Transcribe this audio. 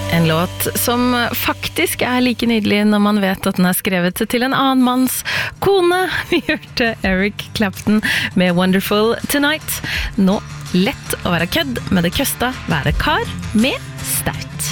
En låt som faktisk like nydelig når man vet at den skrevet til en annen manns kone. Vi hørte Eric Clapton med Wonderful Tonight. Nå lett å være kødd, men det køsta være kar med staut.